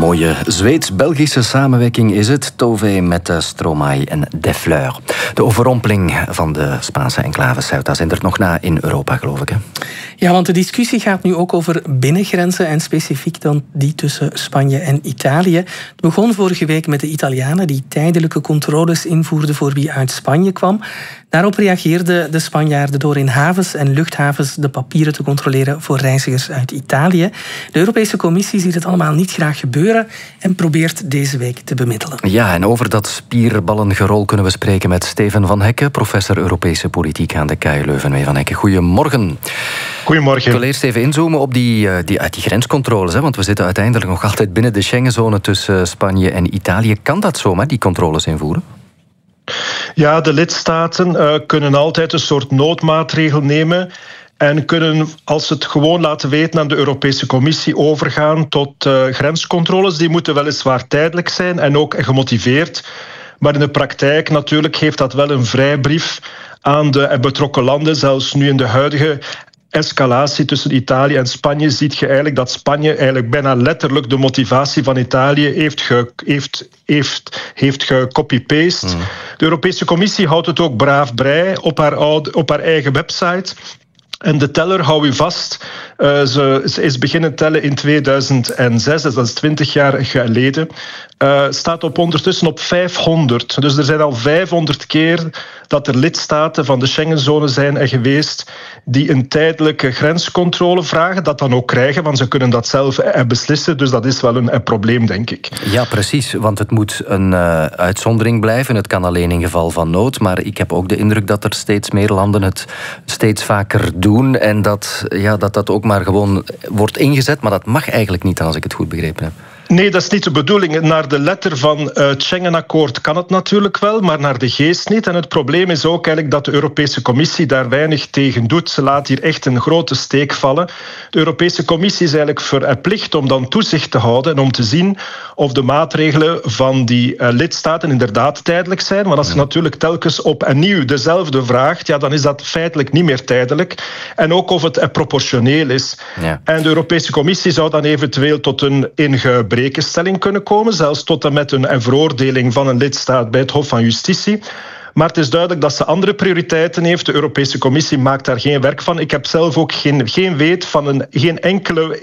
Mooie Zweeds-Belgische samenwerking is het. Tove met Stromae en De Fleur. De overrompeling van de Spaanse enclave Ceuta zindert nog na in Europa, geloof ik. Hè? Ja, want de discussie gaat nu ook over binnengrenzen en specifiek dan die tussen Spanje en Italië. Het begon vorige week met de Italianen die tijdelijke controles invoerden voor wie uit Spanje kwam. Daarop reageerden de Spanjaarden door in havens en luchthavens de papieren te controleren voor reizigers uit Italië. De Europese Commissie ziet het allemaal niet graag gebeuren en probeert deze week te bemiddelen. Ja, en over dat spierballengerol kunnen we spreken met Steven van Hekke, professor Europese Politiek aan de KU Leuven. Meneer Van Hekke, goedemorgen. Goedemorgen. Ik wil eerst even inzoomen op die grenscontroles, hè, want we zitten uiteindelijk nog altijd binnen de Schengenzone tussen Spanje en Italië. Kan dat zomaar, die controles invoeren? Ja, de lidstaten kunnen altijd een soort noodmaatregel nemen en kunnen, als ze het gewoon laten weten aan de Europese Commissie, overgaan tot grenscontroles. Die moeten weliswaar tijdelijk zijn en ook gemotiveerd. Maar in de praktijk natuurlijk geeft dat wel een vrijbrief aan de betrokken landen. Zelfs nu in de huidige escalatie tussen Italië en Spanje ziet je eigenlijk dat Spanje eigenlijk bijna letterlijk de motivatie van Italië heeft gecopy-paste. De Europese Commissie houdt het ook braaf bij op haar eigen website. En de teller, hou u vast, ze is beginnen tellen in 2006, dus dat is 20 jaar geleden, staat ondertussen op 500. Dus er zijn al 500 keer dat er lidstaten van de Schengenzone zijn geweest die een tijdelijke grenscontrole vragen, dat dan ook krijgen, want ze kunnen dat zelf beslissen. Dus dat is wel een probleem, denk ik. Ja, precies, want het moet een uitzondering blijven. Het kan alleen in geval van nood, maar ik heb ook de indruk dat er steeds meer landen het steeds vaker doen en dat ook maar gewoon wordt ingezet, maar dat mag eigenlijk niet, als ik het goed begrepen heb. Nee, dat is niet de bedoeling. Naar de letter van het Schengen-akkoord kan het natuurlijk wel, maar naar de geest niet. En het probleem is ook eigenlijk dat de Europese Commissie daar weinig tegen doet. Ze laat hier echt een grote steek vallen. De Europese Commissie is eigenlijk verplicht om dan toezicht te houden en om te zien of de maatregelen van die lidstaten inderdaad tijdelijk zijn. Want als je natuurlijk telkens opnieuw dezelfde vraagt, ja, dan is dat feitelijk niet meer tijdelijk. En ook of het proportioneel is. Ja. En de Europese Commissie zou dan eventueel tot een ingebrekenstelling kunnen komen, zelfs tot en met een veroordeling van een lidstaat bij het Hof van Justitie. Maar het is duidelijk dat ze andere prioriteiten heeft. De Europese Commissie maakt daar geen werk van. Ik heb zelf ook geen weet van geen enkele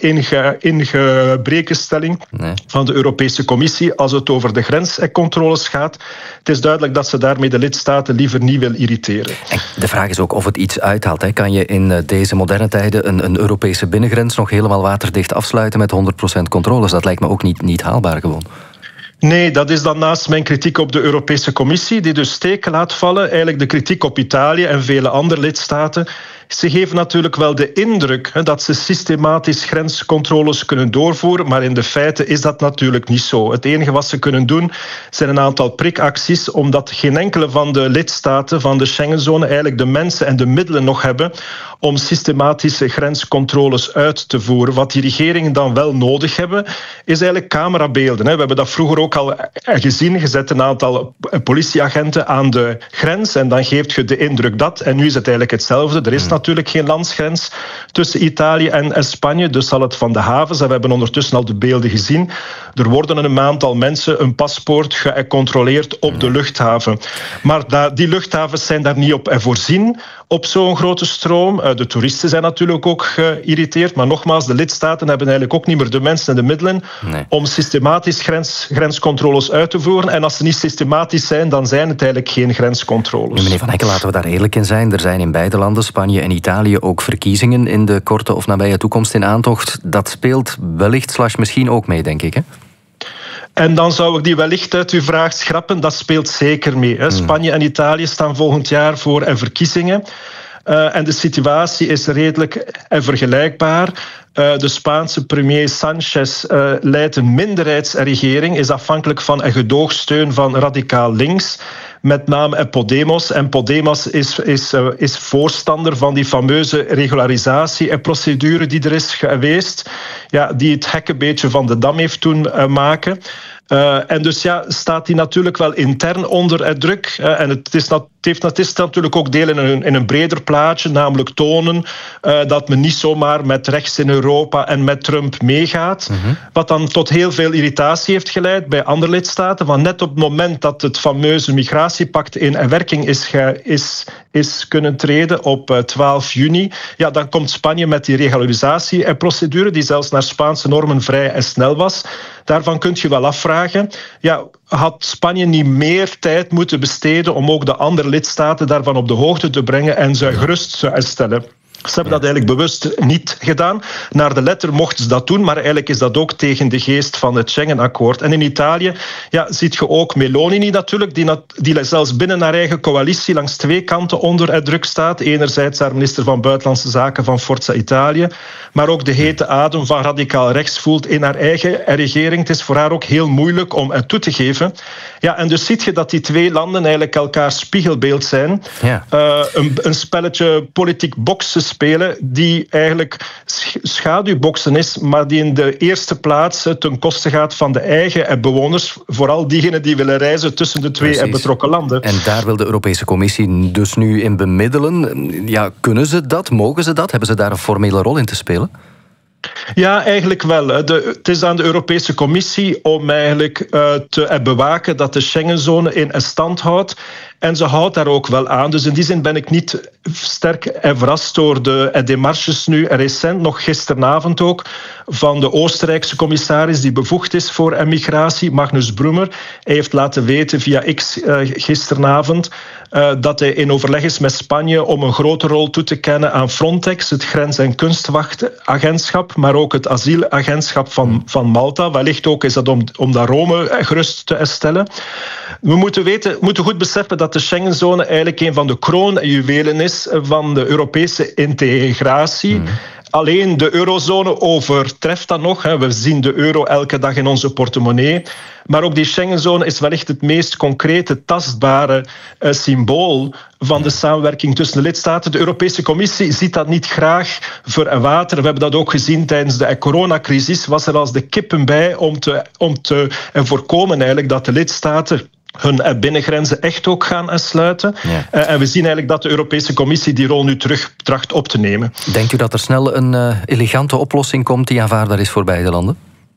ingebrekenstelling van de Europese Commissie als het over de grenscontroles gaat. Het is duidelijk dat ze daarmee de lidstaten liever niet wil irriteren. En de vraag is ook of het iets uithaalt. Hè. Kan je in deze moderne tijden een Europese binnengrens nog helemaal waterdicht afsluiten met 100% controles? Dat lijkt me ook niet haalbaar gewoon. Nee, dat is dan naast mijn kritiek op de Europese Commissie, die dus steken laat vallen, eigenlijk de kritiek op Italië en vele andere lidstaten. Ze geven natuurlijk wel de indruk dat ze systematisch grenscontroles kunnen doorvoeren, maar in de feiten is dat natuurlijk niet zo. Het enige wat ze kunnen doen zijn een aantal prikacties, omdat geen enkele van de lidstaten van de Schengenzone eigenlijk de mensen en de middelen nog hebben om systematische grenscontroles uit te voeren. Wat die regeringen dan wel nodig hebben, is eigenlijk camerabeelden. We hebben dat vroeger ook al gezien. Je zet een aantal politieagenten aan de grens en dan geeft je de indruk dat. En nu is het eigenlijk hetzelfde. Er is natuurlijk geen landsgrens tussen Italië en Spanje, dus zal het van de havens, en we hebben ondertussen al de beelden gezien, er worden een aantal mensen een paspoort gecontroleerd op de luchthaven. Maar die luchthavens zijn daar niet op voorzien op zo'n grote stroom. De toeristen zijn natuurlijk ook geïrriteerd, maar nogmaals, de lidstaten hebben eigenlijk ook niet meer de mensen en de middelen om systematisch grenscontroles uit te voeren. En als ze niet systematisch zijn, dan zijn het eigenlijk geen grenscontroles. Nu, meneer Van Hekke, laten we daar eerlijk in zijn. Er zijn in beide landen, Spanje en Italië, ook verkiezingen in de korte of nabije toekomst in aantocht. Dat speelt wellicht misschien ook mee, denk ik, hè? En dan zou ik die wellicht uit uw vraag schrappen. Dat speelt zeker mee. Spanje en Italië staan volgend jaar voor verkiezingen. En de situatie is redelijk vergelijkbaar. De Spaanse premier Sanchez leidt een minderheidsregering, is afhankelijk van een gedoogsteun van radicaal links. met name Podemos. En Podemos is voorstander van die fameuze regularisatie-procedure die er is geweest, ja, die het hek een beetje van de dam heeft doen maken. En dus ja, staat die natuurlijk wel intern onder druk. En het is natuurlijk ook deel in een breder plaatje, namelijk tonen dat men niet zomaar met rechts in Europa en met Trump meegaat. Wat dan tot heel veel irritatie heeft geleid bij andere lidstaten. Want net op het moment dat het fameuze migratiepact in werking is kunnen treden op 12 juni, ja, dan komt Spanje met die regularisatieprocedure, die zelfs naar Spaanse normen vrij en snel was. Daarvan kun je wel afvragen, ja, had Spanje niet meer tijd moeten besteden om ook de andere lidstaten daarvan op de hoogte te brengen en ze gerust te stellen? Ze hebben dat eigenlijk bewust niet gedaan. Naar de letter mochten ze dat doen, maar eigenlijk is dat ook tegen de geest van het Schengen-akkoord. En in Italië ziet je ook Meloni natuurlijk, die zelfs binnen haar eigen coalitie langs twee kanten onder druk staat. Enerzijds haar minister van Buitenlandse Zaken van Forza Italië, maar ook de hete adem van radicaal rechts voelt in haar eigen regering. Het is voor haar ook heel moeilijk om het toe te geven. Ja, en dus ziet je dat die twee landen eigenlijk elkaars spiegelbeeld zijn. Ja. Een spelletje politiek boksen spelen die eigenlijk schaduwboksen is, maar die in de eerste plaats ten koste gaat van de eigen bewoners, vooral diegenen die willen reizen tussen de twee betrokken landen. En daar wil de Europese Commissie dus nu in bemiddelen. Ja, kunnen ze dat? Mogen ze dat? Hebben ze daar een formele rol in te spelen? Ja, eigenlijk wel. Het is aan de Europese Commissie om eigenlijk te bewaken dat de Schengenzone in stand houdt. En ze houdt daar ook wel aan. Dus in die zin ben ik niet sterk verrast door de démarches nu recent, nog gisteravond ook, van de Oostenrijkse commissaris die bevoegd is voor migratie, Magnus Brummer. Hij heeft laten weten via X gisteravond dat hij in overleg is met Spanje om een grote rol toe te kennen aan Frontex, het Grens- en Kustwachtagentschap, maar ook het asielagentschap van Malta. Wellicht ook is dat om dat Rome gerust te stellen. We moeten goed beseffen dat de Schengenzone eigenlijk een van de kroonjuwelen is van de Europese integratie. Alleen de eurozone overtreft dat nog. We zien de euro elke dag in onze portemonnee. Maar ook die Schengenzone is wellicht het meest concrete, tastbare symbool van de samenwerking tussen de lidstaten. De Europese Commissie ziet dat niet graag verwateren. We hebben dat ook gezien tijdens de coronacrisis. Was er als de kippen bij om te voorkomen eigenlijk dat de lidstaten hun binnengrenzen echt ook gaan sluiten. Ja. En we zien eigenlijk dat de Europese Commissie die rol nu terug tracht op te nemen. Denkt u dat er snel een elegante oplossing komt die aanvaardbaar is voor beide landen?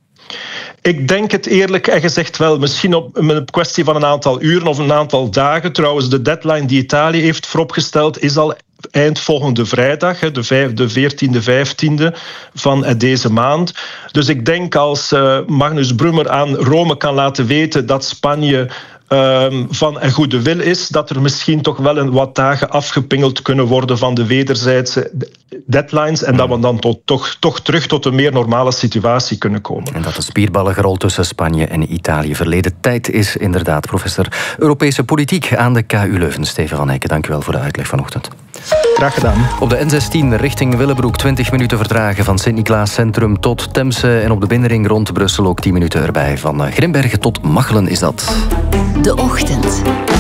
Ik denk het eerlijk gezegd wel. Misschien op een kwestie van een aantal uren of een aantal dagen. Trouwens, de deadline die Italië heeft vooropgesteld is al eind volgende vrijdag, de 14e, 15e van deze maand. Dus ik denk als Magnus Brummer aan Rome kan laten weten dat Spanje van een goede wil is, dat er misschien toch wel een wat dagen afgepingeld kunnen worden van de wederzijdse deadlines en dat we dan toch terug tot een meer normale situatie kunnen komen. En dat de spierballengerol tussen Spanje en Italië verleden tijd is, inderdaad. Professor Europese Politiek aan de KU Leuven. Steven van Eycken, dank u wel voor de uitleg vanochtend. Graag gedaan. Op de N16 richting Willebroek 20 minuten vertragen van Sint-Niklaas Centrum tot Temse en op de binnenring rond Brussel ook 10 minuten erbij. Van Grimbergen tot Machelen is dat. De Ochtend.